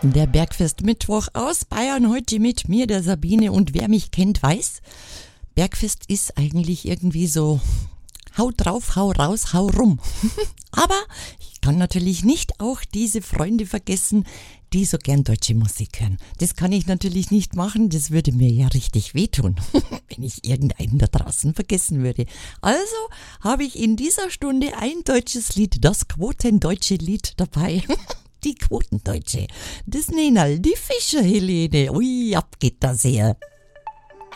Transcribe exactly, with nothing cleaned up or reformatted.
Der Bergfest-Mittwoch aus Bayern heute mit mir, der Sabine. Und wer mich kennt, weiß, Bergfest ist eigentlich irgendwie so hau drauf, hau raus, hau rum. Aber ich kann natürlich nicht auch diese Freunde vergessen, die so gern deutsche Musik hören. Das kann ich natürlich nicht machen, das würde mir ja richtig wehtun, wenn ich irgendeinen da draußen vergessen würde. Also habe ich in dieser Stunde ein deutsches Lied, das quotendeutsche Lied dabei. Die Quotendeutsche, das Nenal, die Fischer Helene, ui, ab geht das her.